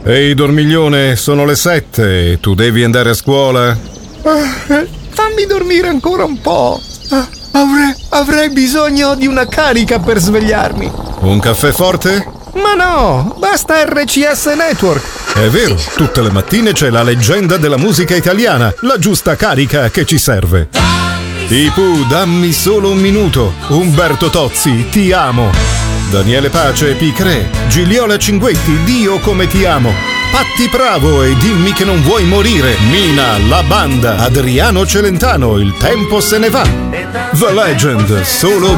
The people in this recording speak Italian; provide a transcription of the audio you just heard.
Ehi dormiglione, sono le 7, tu devi andare a scuola? Fammi dormire ancora un po'. Avrei bisogno di una carica per svegliarmi. Un caffè forte? Ma no, basta RCS Network. È vero, tutte le mattine c'è la leggenda della musica italiana, la giusta carica che ci serve. Ipu, dammi solo un minuto. Umberto Tozzi, ti amo. Daniele Pace, Picré, Gigliola Cinguetti, Dio come ti amo. Patti Bravo e Dimmi che non vuoi morire. Mina, La Banda, Adriano Celentano, Il tempo se ne va. The Legend, solo